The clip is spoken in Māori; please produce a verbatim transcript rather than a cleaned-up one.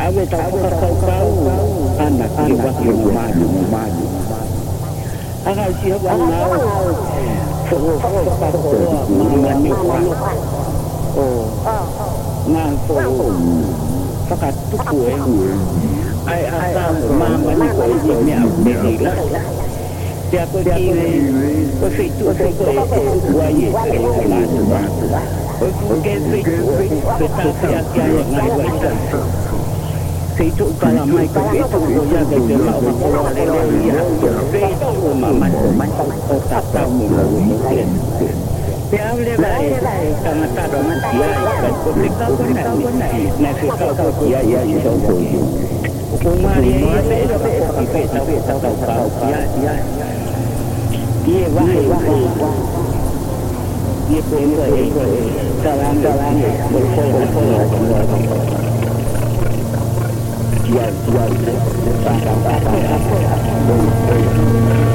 Awe tak kau-kau anak dia wakil maju maju. Agak siapa mau suruh suruh mengani orang. Oh, ngaku fakat tu kue. Ai asal mengani kue ini apa ni lah. Dia pergi ke situ situ buaya keluar tu. Pergi situ kita siapa yang ngaji. Situ kalau mai ke situ dia kerja orang orang lelaki ya. Situ mama mama tak tahu mungkin. Dia boleh baik karena tak ada manusia dan ketika pun nasi kau dia ya itu. Umari ini ada kopi tapi tak tahu kau dia dia. Dia wahai wahai. Dia pun dalam dalam bersolat. Dia dia sangat apa apa